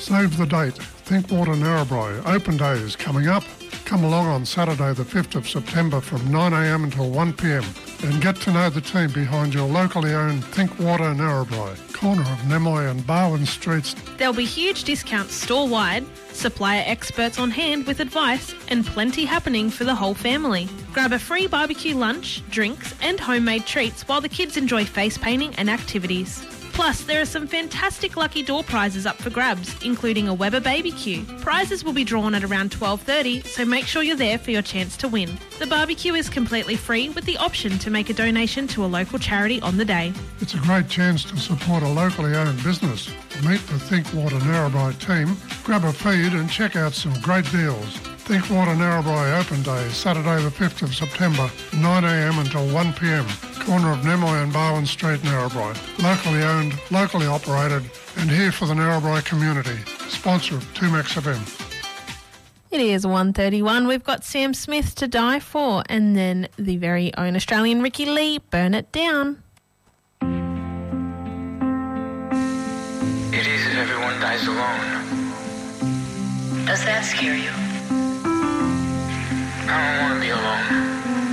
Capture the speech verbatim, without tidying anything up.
Save the date. Thinkwater Narrabri. Open day is coming up. Come along on Saturday the fifth of September from nine a m until one p m and get to know the team behind your locally owned Thinkwater Narrabri, corner of Nemoy and Barwon Streets. There'll be huge discounts store-wide, supplier experts on hand with advice, and plenty happening for the whole family. Grab a free barbecue lunch, drinks and homemade treats while the kids enjoy face painting and activities. Plus, there are some fantastic lucky door prizes up for grabs, including a Weber Baby Q. Prizes will be drawn at around twelve thirty, so make sure you're there for your chance to win. The barbecue is completely free with the option to make a donation to a local charity on the day. It's a great chance to support a locally owned business. Meet the Thinkwater Narrabri team, grab a feed and check out some great deals. Thinkwater Narrabri Open Day, Saturday the fifth of September, nine a m until one p m, corner of Nemoy and Barwon Street, Narrabri. Locally owned, locally operated, and here for the Narrabri community. Sponsor of two Max F M. It is one thirty-one. We've got Sam Smith to die for, and then the very own Australian Ricky Lee, Burn It Down. It is if everyone dies alone. Does that scare you? I don't want to be alone.